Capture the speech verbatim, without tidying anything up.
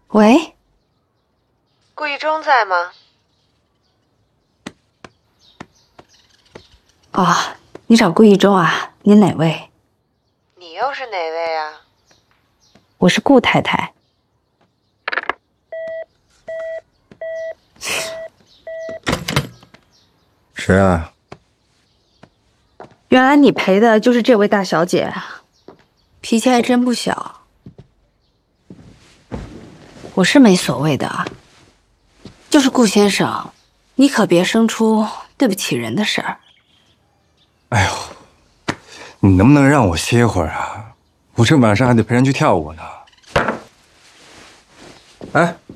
喂， 顾一中在吗？ 哦，你找顾一中啊？您哪位？ 你又是哪位啊？ 我是顾太太。 谁啊？ 原来你陪的就是这位大小姐，脾气还真不小。我是没所谓的，就是顾先生，你可别生出对不起人的事儿。 哎呦，你能不能让我歇会儿啊？我这晚上还得陪人去跳舞呢。哎，